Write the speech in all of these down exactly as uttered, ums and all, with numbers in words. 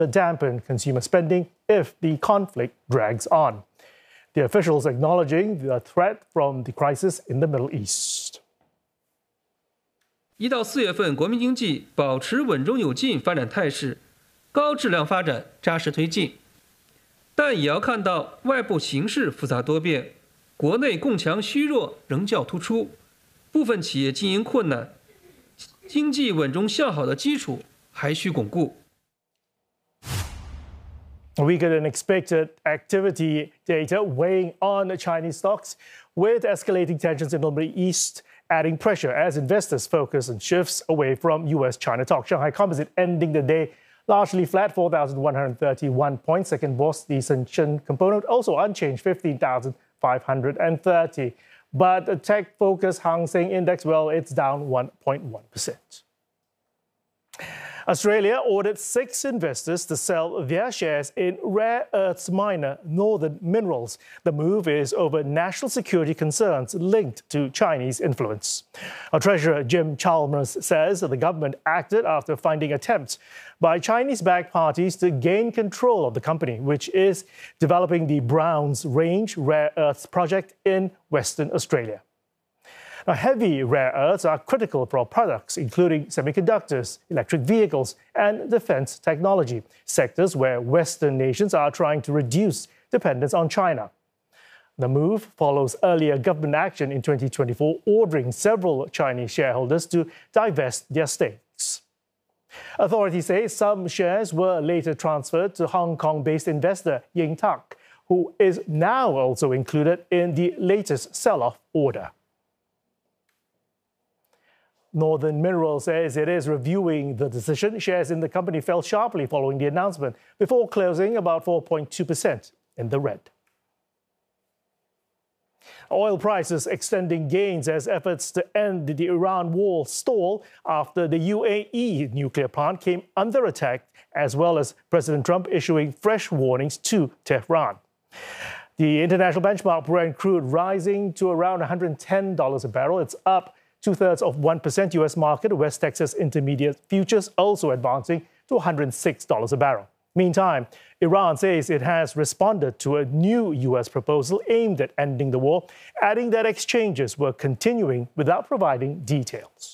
dampen consumer spending if the conflict drags on. The officials acknowledging the threat from the crisis in the Middle East. 一到四月份，国民经济保持稳中有进发展态势，高质量发展扎实推进。但也要看到外部形势复杂多变，国内供强虚弱仍较突出，部分企业经营困难，经济稳中向好的基础还需巩固。 Weaker than expected activity data weighing on Chinese stocks, with escalating tensions in the Middle East adding pressure as investors focus on shifts away from U S China talks. Shanghai Composite ending the day largely flat, four thousand one hundred thirty-one points. Second best, the Shenzhen Component also unchanged, fifteen thousand five hundred thirty. But the tech-focused Hang Seng Index, well, it's down one point one percent. Australia ordered six investors to sell their shares in rare earths miner Northern Minerals. The move is over national security concerns linked to Chinese influence. Our Treasurer Jim Chalmers says the government acted after finding attempts by Chinese-backed parties to gain control of the company, which is developing the Browns Range rare earths project in Western Australia. Now, heavy rare earths are critical for products, including semiconductors, electric vehicles, and defense technology, sectors where Western nations are trying to reduce dependence on China. The move follows earlier government action in twenty twenty-four, ordering several Chinese shareholders to divest their stakes. Authorities say some shares were later transferred to Hong Kong-based investor Ying Tak, who is now also included in the latest sell-off order. Northern Minerals says it is reviewing the decision. Shares in the company fell sharply following the announcement, before closing about four point two percent in the red. Oil prices extending gains as efforts to end the Iran war stall after the U A E nuclear plant came under attack, as well as President Trump issuing fresh warnings to Tehran. The international benchmark Brent crude rising to around one hundred ten dollars a barrel. It's up two-thirds of one percent. U S market West Texas Intermediate futures also advancing to one hundred six dollars a barrel. Meantime, Iran says it has responded to a new U S proposal aimed at ending the war, adding that exchanges were continuing without providing details.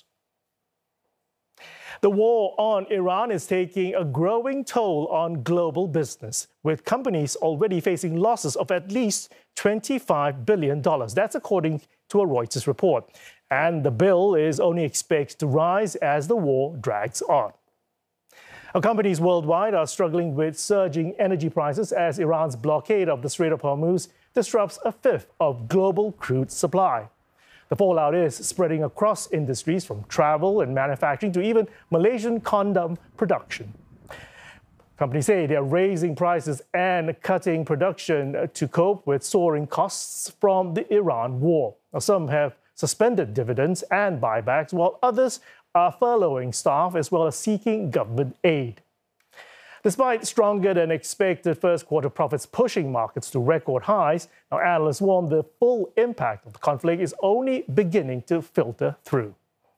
The war on Iran is taking a growing toll on global business, with companies already facing losses of at least twenty-five billion dollars. That's according to a Reuters report. And the bill is only expected to rise as the war drags on. Our companies worldwide are struggling with surging energy prices as Iran's blockade of the Strait of Hormuz disrupts a fifth of global crude supply. The fallout is spreading across industries from travel and manufacturing to even Malaysian condom production. Companies say they're raising prices and cutting production to cope with soaring costs from the Iran war. Now, some have suspended dividends and buybacks, while others are furloughing staff as well as seeking government aid. Despite stronger than expected first quarter profits pushing markets to record highs, now analysts warn the full impact of the conflict is only beginning to filter through.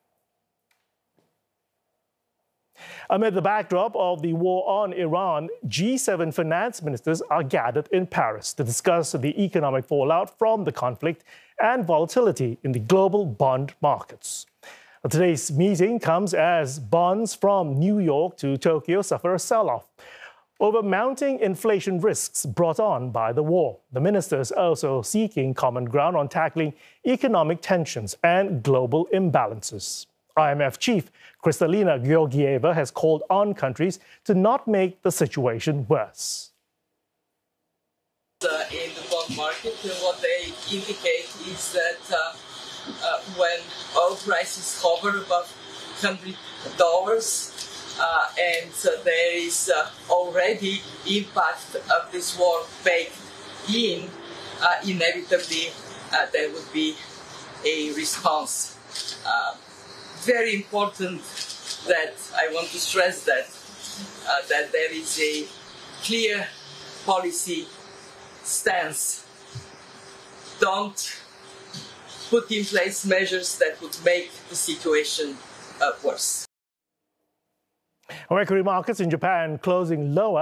Amid the backdrop of the war on Iran, G seven finance ministers are gathered in Paris to discuss the economic fallout from the conflict and volatility in the global bond markets. Today's meeting comes as bonds from New York to Tokyo suffer a sell-off over mounting inflation risks brought on by the war. The ministers are also seeking common ground on tackling economic tensions and global imbalances. I M F chief Kristalina Georgieva has called on countries to not make the situation worse. Uh, in the bond market, and what they indicate is that uh, uh, when oil prices hover above one hundred dollars uh, and uh, there is uh, already impact of this war baked in, uh, inevitably uh, there would be a response. Uh, very important that I want to stress that uh, that there is a clear policy stance. Don't put in place measures that would make the situation uh, worse. Equity markets in Japan closing lower